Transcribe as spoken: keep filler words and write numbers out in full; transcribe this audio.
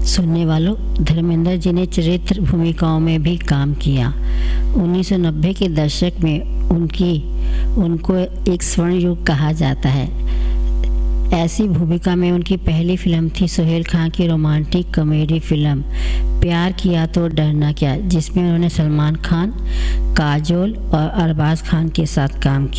सुनने वालों, धर्मेंद्र जी ने चरित्र भूमिकाओं में भी काम किया। उन्नीस सौ नब्बे के दशक में उनकी उनको एक स्वर्ण युग कहा जाता है। ऐसी भूमिका में उनकी पहली फिल्म थी सोहेल खान की रोमांटिक कॉमेडी फिल्म प्यार किया तो डरना क्या, जिसमें उन्होंने सलमान खान, काजोल और अरबाज खान के साथ काम किया।